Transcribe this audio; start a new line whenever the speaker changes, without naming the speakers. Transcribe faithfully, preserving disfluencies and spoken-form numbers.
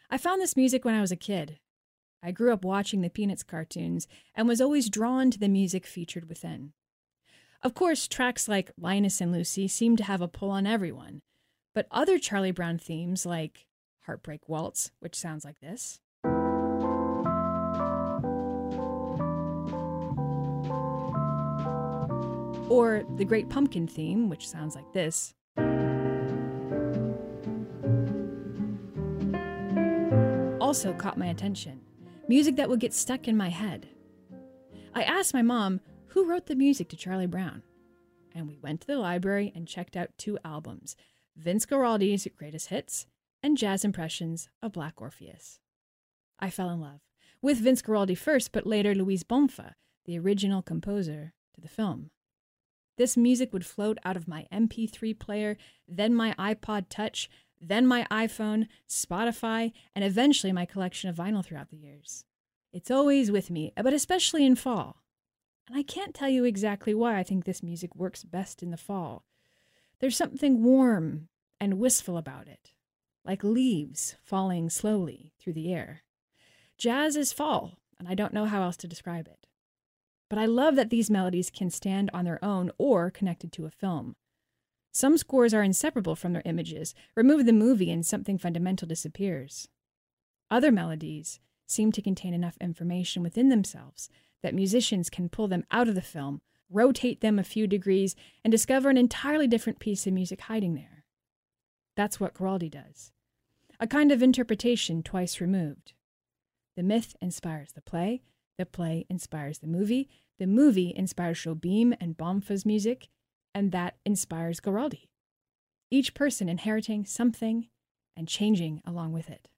I found this music when I was a kid. I grew up watching the Peanuts cartoons and was always drawn to the music featured within. Of course, tracks like Linus and Lucy seem to have a pull on everyone, but other Charlie Brown themes like Heartbreak Waltz, which sounds like this, or the Great Pumpkin theme, which sounds like this, also caught my attention. Music that would get stuck in my head. I asked my mom who wrote the music to Charlie Brown, and we went to the library and checked out two albums, Vince Guaraldi's Greatest Hits and Jazz Impressions of Black Orpheus. I fell in love, with Vince Guaraldi first, but later Luis Bonfa, the original composer to the film. This music would float out of my M P three player, then my iPod Touch, then my iPhone, Spotify, and eventually my collection of vinyl throughout the years. It's always with me, but especially in fall. And I can't tell you exactly why I think this music works best in the fall. There's something warm and wistful about it, like leaves falling slowly through the air. Jazz is fall, and I don't know how else to describe it. But I love that these melodies can stand on their own or connected to a film. Some scores are inseparable from their images. Remove the movie and something fundamental disappears. Other melodies seem to contain enough information within themselves that musicians can pull them out of the film, rotate them a few degrees, and discover an entirely different piece of music hiding there. That's what Guaraldi does. A kind of interpretation twice removed. The myth inspires the play, the play inspires the movie, the movie inspires Jobim and Bonfa's music, and that inspires Guaraldi. Each person inheriting something and changing along with it.